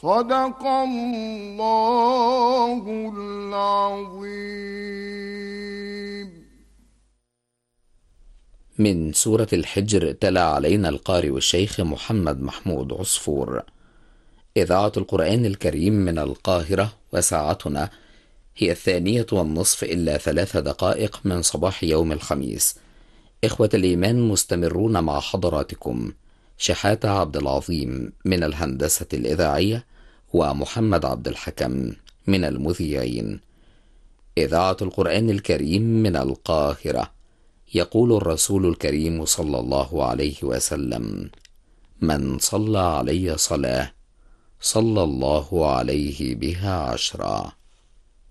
صدق الله العظيم. من سورة الحجر تلا علينا القارئ الشيخ محمد محمود عصفور. إذاعة القرآن الكريم من القاهرة، وساعتنا هي 2:30 إلا 3 دقائق من صباح يوم الخميس. إخوة الإيمان، مستمرون مع حضراتكم شحاتة عبد العظيم من الهندسة الإذاعية، ومحمد عبد الحكم من المذيعين. إذاعة القرآن الكريم من القاهرة. يقول الرسول الكريم صلى الله عليه وسلم: من صلى علي صلاة صلى الله عليه بها 10.